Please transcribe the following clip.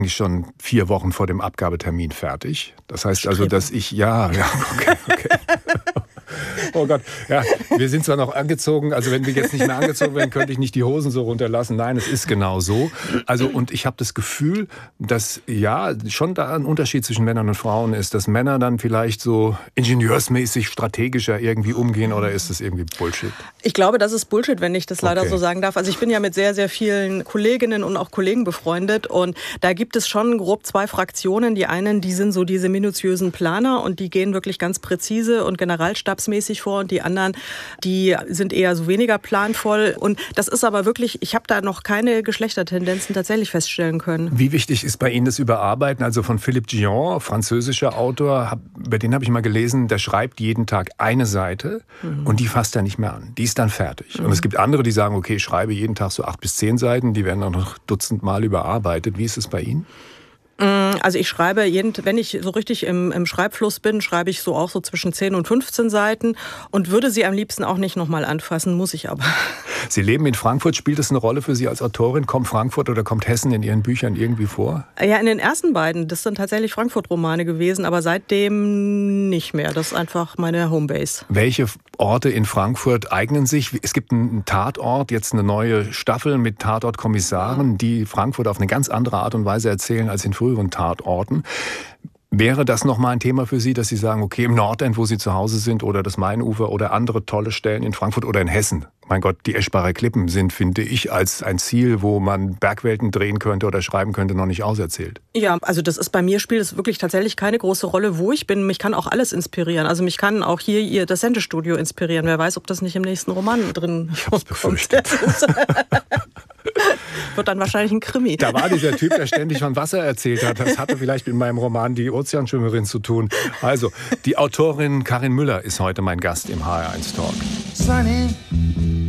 schon 4 Wochen vor dem Abgabetermin fertig. Das heißt also, dass ich, okay. Oh Gott, ja, wir sind zwar noch angezogen, also wenn wir jetzt nicht mehr angezogen wären, könnte ich nicht die Hosen so runterlassen. Nein, es ist genau so. Also, und ich habe das Gefühl, dass schon da ein Unterschied zwischen Männern und Frauen ist, dass Männer dann vielleicht so ingenieursmäßig strategischer irgendwie umgehen, oder ist das irgendwie Bullshit? Ich glaube, das ist Bullshit, wenn ich das leider so sagen darf. Also ich bin ja mit sehr, sehr vielen Kolleginnen und auch Kollegen befreundet, und da gibt es schon grob 2 Fraktionen. Die einen, die sind so diese minutiösen Planer und die gehen wirklich ganz präzise und generalstabsmäßig vor, und die anderen, die sind eher so weniger planvoll. Und das ist aber wirklich, ich habe da noch keine Geschlechtertendenzen tatsächlich feststellen können. Wie wichtig ist bei Ihnen das Überarbeiten? Also von Philippe Gillon, französischer Autor, bei dem habe ich mal gelesen, der schreibt jeden Tag eine Seite und die fasst er nicht mehr an. Die ist dann fertig. Und es gibt andere, die sagen, okay, ich schreibe jeden Tag so 8 bis 10 Seiten, die werden dann noch dutzendmal überarbeitet. Wie ist es bei Ihnen? Also ich schreibe, wenn ich so richtig im Schreibfluss bin, schreibe ich so auch so zwischen 10 und 15 Seiten und würde sie am liebsten auch nicht nochmal anfassen, muss ich aber. Sie leben in Frankfurt. Spielt das eine Rolle für Sie als Autorin? Kommt Frankfurt oder kommt Hessen in Ihren Büchern irgendwie vor? Ja, in den ersten beiden. Das sind tatsächlich Frankfurt-Romane gewesen, aber seitdem nicht mehr. Das ist einfach meine Homebase. Welche Orte in Frankfurt eignen sich? Es gibt einen Tatort, jetzt eine neue Staffel mit Tatortkommissaren, die Frankfurt auf eine ganz andere Art und Weise erzählen als in früheren Tatorten. Wäre das nochmal ein Thema für Sie, dass Sie sagen, okay, im Nordend, wo Sie zu Hause sind, oder das Mainufer oder andere tolle Stellen in Frankfurt oder in Hessen? Mein Gott, die Eschbacher Klippen sind, finde ich, als ein Ziel, wo man Bergwelten drehen könnte oder schreiben könnte, noch nicht auserzählt. Ja, also das ist bei mir, spielt es wirklich tatsächlich keine große Rolle, wo ich bin. Mich kann auch alles inspirieren. Also mich kann auch hier das Sendestudio inspirieren. Wer weiß, ob das nicht im nächsten Roman drin kommt. Wird dann wahrscheinlich ein Krimi. Da war dieser Typ, der ständig von Wasser erzählt hat. Das hatte vielleicht mit meinem Roman Die Ozeanschwimmerin zu tun. Also, die Autorin Karin Müller ist heute mein Gast im HR1 Talk. Sunny.